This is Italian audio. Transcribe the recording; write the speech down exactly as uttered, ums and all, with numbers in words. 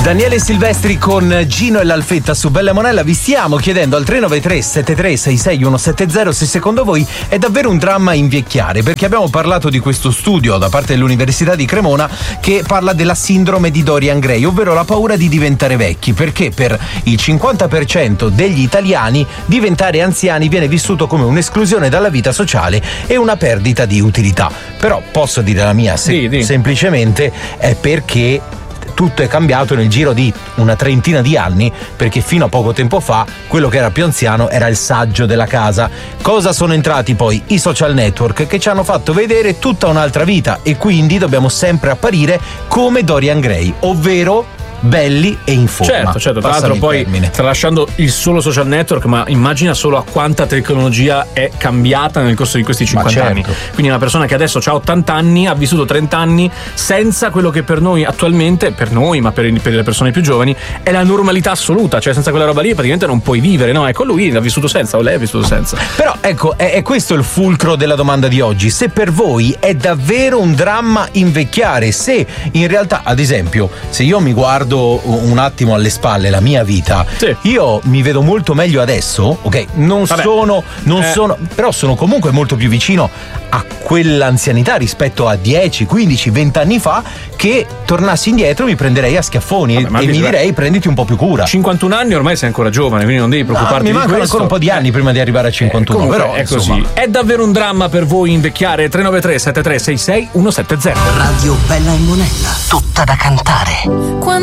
Daniele Silvestri con Gino e l'Alfetta su Bella Monella. Vi stiamo chiedendo al tre nove tre sette tre sei sei uno sette zero se secondo voi è davvero un dramma invecchiare, perché abbiamo parlato di questo studio da parte dell'Università di Cremona che parla della sindrome di Dorian Gray, ovvero la paura di diventare vecchi, perché per il cinquanta per cento degli italiani diventare anziani viene vissuto come un'esclusione dalla vita sociale e una perdita di utilità. Però posso dire la mia, se- Sì, sì. semplicemente è perché tutto è cambiato nel giro di una trentina di anni, perché fino a poco tempo fa quello che era più anziano era il saggio della casa. Cosa sono entrati poi? I social network, che ci hanno fatto vedere tutta un'altra vita, e quindi dobbiamo sempre apparire come Dorian Gray, ovvero belli e in forma. Certo, certo. Tra Passami l'altro il poi, termine. tralasciando il solo social network, ma immagina solo a quanta tecnologia è cambiata nel corso di questi cinquanta anni. certo. Quindi una persona che adesso ha ottanta anni ha vissuto trenta anni senza quello che per noi attualmente, per noi ma per, per le persone più giovani, è la normalità assoluta. Cioè senza quella roba lì praticamente non puoi vivere, no? Ecco, lui ha vissuto senza, o lei ha vissuto senza. Però ecco, è, è questo il fulcro della domanda di oggi: se per voi è davvero un dramma invecchiare, se in realtà, ad esempio, se io mi guardo un attimo alle spalle la mia vita, Sì. io mi vedo molto meglio adesso, ok? Non Vabbè. sono, non Eh. sono, però sono comunque molto più vicino a quell'anzianità rispetto a dieci, quindici, venti anni fa, che tornassi indietro mi prenderei a schiaffoni Vabbè, ma e mi dici, direi prenditi un po' più cura. cinquantuno anni ormai sei ancora giovane, quindi non devi Ah, preoccuparti mi di mancano questo. ancora un po' di anni prima di arrivare a cinquantuno, Comunque, però è così. insomma. È davvero un dramma per voi invecchiare? tre nove tre sette tre sei sei uno sette zero. Radio Bella e Monella, tutta da cantare.